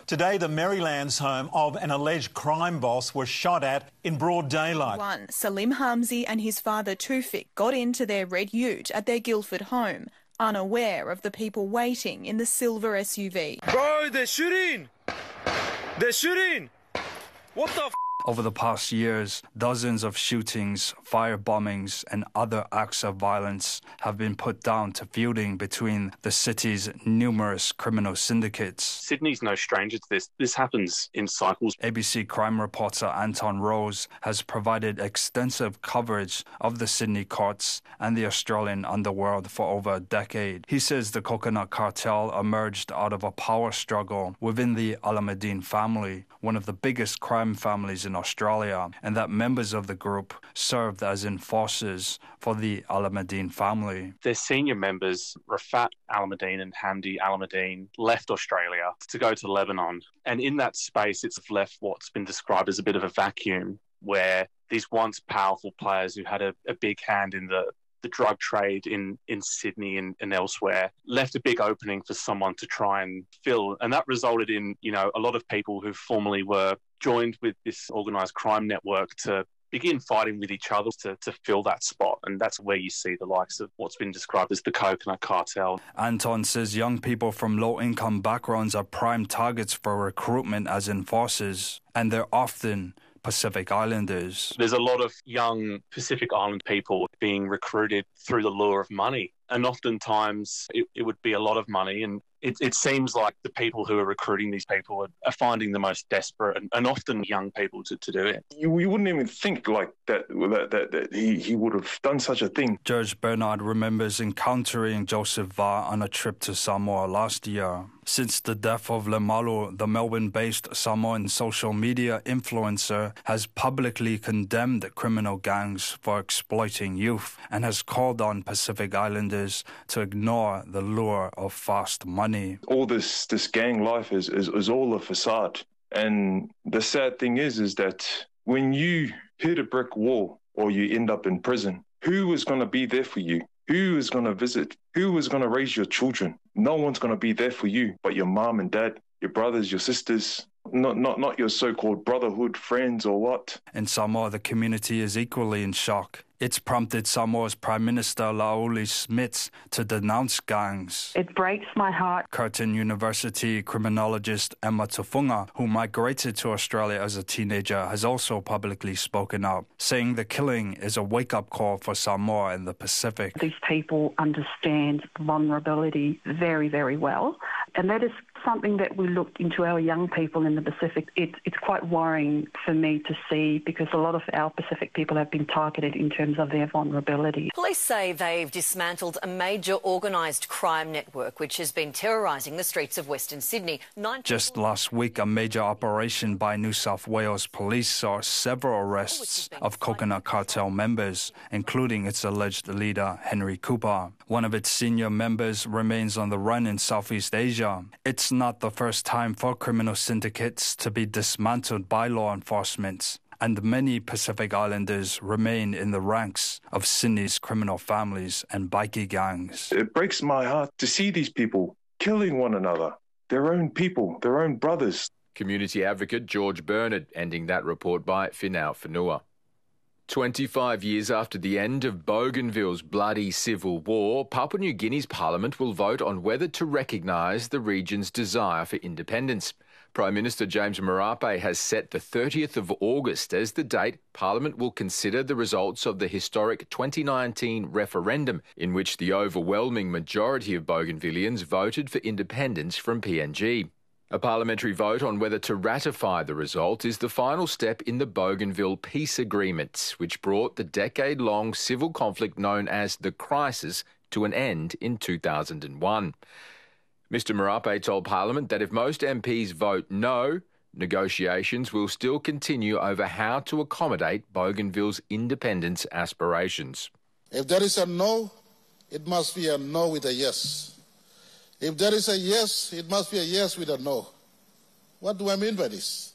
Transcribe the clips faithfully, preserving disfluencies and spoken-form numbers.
Today, the Merrylands home of an alleged crime boss was shot at in broad daylight. One, Salim Hamzi and his father Tufik got into their red ute at their Guildford home, unaware of the people waiting in the silver S U V. Bro, they're shooting! They're shooting! What the f***? Over the past years, dozens of shootings, fire bombings and other acts of violence have been put down to feuding between the city's numerous criminal syndicates. Sydney's no stranger to this. This happens in cycles. A B C crime reporter Anton Rose has provided extensive coverage of the Sydney courts and the Australian underworld for over a decade. He says the Coconut Cartel emerged out of a power struggle within the Alameddine family, one of the biggest crime families in Australia, and that members of the group served as enforcers for the Alameddine family. Their senior members, Rafat Alameddine and Hamdi Alameddine, left Australia to go to Lebanon. And in that space, it's left what's been described as a bit of a vacuum, where these once powerful players who had a, a big hand in the the drug trade in, in Sydney and, and elsewhere left a big opening for someone to try and fill. And that resulted in, you know, a lot of people who formerly were joined with this organised crime network to begin fighting with each other to, to fill that spot. And that's where you see the likes of what's been described as the Coconut Cartel. Anton says young people from low-income backgrounds are prime targets for recruitment as enforcers, and they're often Pacific Islanders. There's a lot of young Pacific Island people being recruited through the lure of money. And oftentimes it, it would be a lot of money. And it, it seems like the people who are recruiting these people are, are finding the most desperate and, and often young people to, to do it. You, you wouldn't even think like that, that, that, that he, he would have done such a thing. George Bernard remembers encountering Joseph Va on a trip to Samoa last year. Since the death of Lemalu, the Melbourne-based Samoan social media influencer has publicly condemned criminal gangs for exploiting youth and has called on Pacific Islanders to ignore the lure of fast money. All this this gang life is, is, is all a facade. And the sad thing is, is that when you hit a brick wall or you end up in prison, who is going to be there for you? Who is going to visit? Who is going to raise your children? No one's going to be there for you but your mom and dad, your brothers, your sisters, not not not your so-called brotherhood friends or what. In Samoa, the community is equally in shock. It's prompted Samoa's Prime Minister Lauli Smits to denounce gangs. It breaks my heart. Curtin University criminologist Emma Tufunga, who migrated to Australia as a teenager, has also publicly spoken up, saying the killing is a wake-up call for Samoa and the Pacific. These people understand vulnerability very, very well, and that is something that we look into our young people in the Pacific. It, it's quite worrying for me to see, because a lot of our Pacific people have been targeted in terms of their vulnerability. Police say they've dismantled a major organised crime network which has been terrorising the streets of Western Sydney. Nine Just last week, a major operation by New South Wales Police saw several arrests of Coconut Cartel members, including its alleged leader, Henry Cooper. One of its senior members remains on the run in Southeast Asia. It's not the first time for criminal syndicates to be dismantled by law enforcement, and many Pacific Islanders remain in the ranks of Sydney's criminal families and bikie gangs. It breaks my heart to see these people killing one another, their own people, their own brothers. Community advocate George Bernard ending that report by Finau Whenua. twenty-five years after the end of Bougainville's bloody civil war, Papua New Guinea's parliament will vote on whether to recognise the region's desire for independence. Prime Minister James Marape has set the thirtieth of August as the date Parliament will consider the results of the historic twenty nineteen referendum, in which the overwhelming majority of Bougainvilleans voted for independence from P N G. A parliamentary vote on whether to ratify the result is the final step in the Bougainville Peace Agreement, which brought the decade-long civil conflict known as the Crisis to an end in two thousand one. Mister Marape told Parliament that if most M Ps vote no, negotiations will still continue over how to accommodate Bougainville's independence aspirations. If there is a no, it must be a no with a yes. If there is a yes, it must be a yes with a no. What do I mean by this?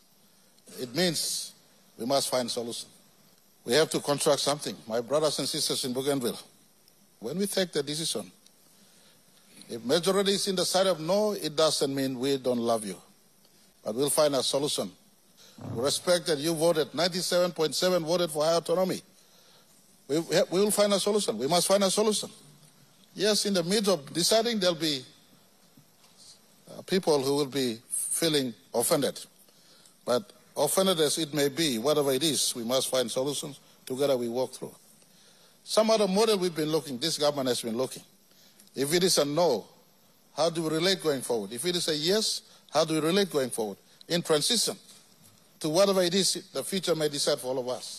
It means we must find a solution. We have to construct something. My brothers and sisters in Bougainville, when we take the decision, if majority is in the side of no, it doesn't mean we don't love you. but we'll find a solution. We respect that you voted, ninety-seven point seven voted for higher autonomy. We, we will find a solution. We must find a solution. Yes, in the midst of deciding, there'll be uh, people who will be feeling offended. But offended as it may be, whatever it is, we must find solutions. Together we walk through. Some other model we've been looking, this government has been looking. If it is a no, how do we relate going forward? If it is a yes, how do we relate going forward? In transition to whatever it is the future may decide for all of us.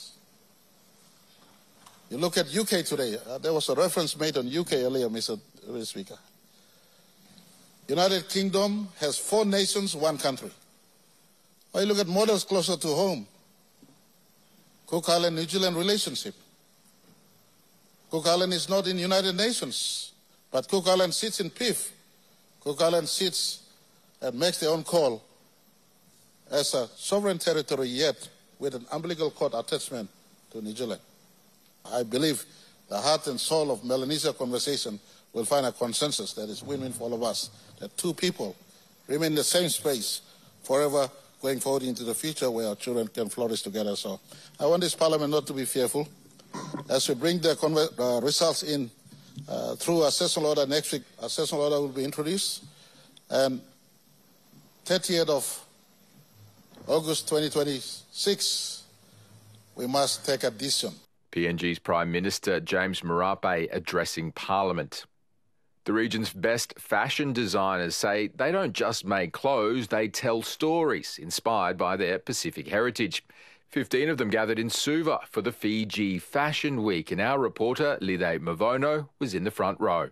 You look at U K today. Uh, there was a reference made on U K earlier, Mister Speaker. United Kingdom has four nations, one country. Or you look at models closer to home. Cook Island-New Zealand relationship. Cook Island is not in United Nations, but Cook Island sits in P I F. Cook Island sits and makes their own call as a sovereign territory, yet with an umbilical cord attachment to New Zealand. I believe the heart and soul of Melanesia conversation will find a consensus that is win-win for all of us, that two people remain in the same space forever going forward into the future where our children can flourish together. So I want this Parliament not to be fearful. As we bring the uh, results in uh, through a sessional order next week, a sessional order will be introduced. And thirtieth of August twenty twenty-six, we must take a decision. P N G's Prime Minister James Marape addressing Parliament. The region's best fashion designers say they don't just make clothes, they tell stories inspired by their Pacific heritage. Fifteen of them gathered in Suva for the Fiji Fashion Week, and our reporter Lide Mavono was in the front row.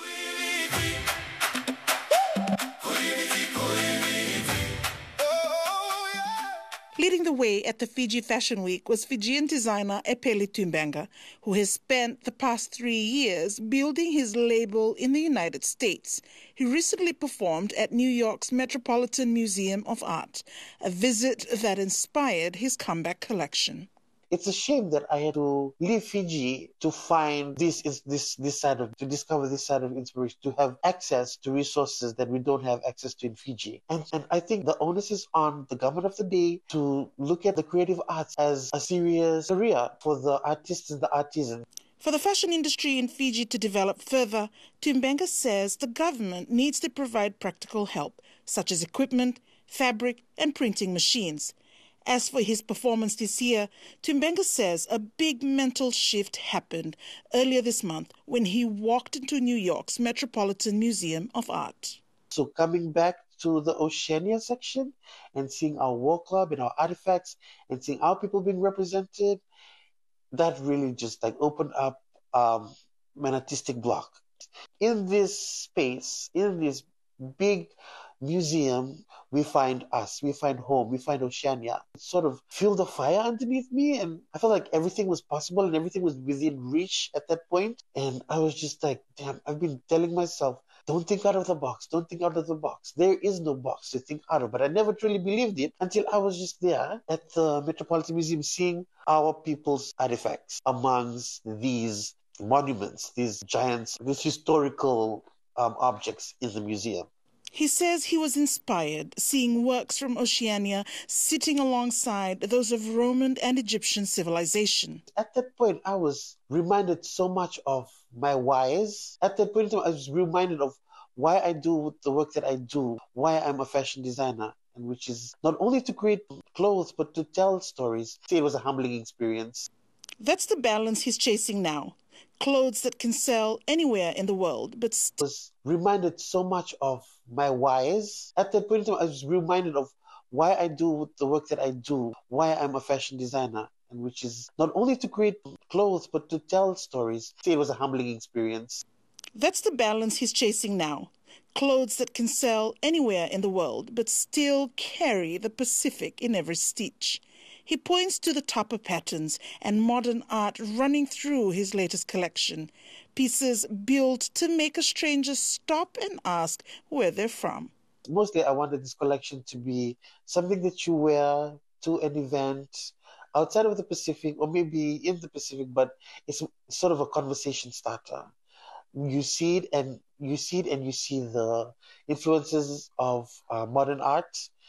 Leading the way at the Fiji Fashion Week was Fijian designer Epeli Tuimbenga, who has spent the past three years building his label in the United States. He recently performed at New York's Metropolitan Museum of Art, a visit that inspired his comeback collection. It's a shame that I had to leave Fiji to find this this this side of, to discover this side of inspiration, to have access to resources that we don't have access to in Fiji. And, and I think the onus is on the government of the day to look at the creative arts as a serious career for the artists and the artisans. For the fashion industry in Fiji to develop further, Tuimbenga says the government needs to provide practical help, such as equipment, fabric and printing machines. As for his performance this year, Tuimbenga says a big mental shift happened earlier this month when he walked into New York's Metropolitan Museum of Art. So coming back to the Oceania section and seeing our war club and our artifacts and seeing our people being represented, that really just like opened up um, an artistic block. In this space, in this big museum, we find us, we find home, we find Oceania. It sort of fueled a fire underneath me, and I felt like everything was possible and everything was within reach at that point. And I was just like, damn, I've been telling myself, don't think out of the box, don't think out of the box. There is no box to think out of. But I never truly believed it until I was just there at the Metropolitan Museum seeing our people's artifacts amongst these monuments, these giants, these historical um, objects in the museum. He says he was inspired seeing works from Oceania sitting alongside those of Roman and Egyptian civilization. At that point, I was reminded so much of my whys. At that point, I was reminded of why I do the work that I do, why I'm a fashion designer, and which is not only to create clothes, but to tell stories. It was a humbling experience. That's the balance he's chasing now. Clothes that can sell anywhere in the world, but st- I was reminded so much of my whys. At that point, I was reminded of why I do the work that I do, why I'm a fashion designer, and which is not only to create clothes, but to tell stories. It was a humbling experience. That's the balance he's chasing now. Clothes that can sell anywhere in the world, but still carry the Pacific in every stitch. He points to the topper patterns and modern art running through his latest collection, pieces built to make a stranger stop and ask where they're from. Mostly I wanted this collection to be something that you wear to an event outside of the Pacific, or maybe in the Pacific, but it's sort of a conversation starter. You see it and you see it and you see the influences of uh, modern art,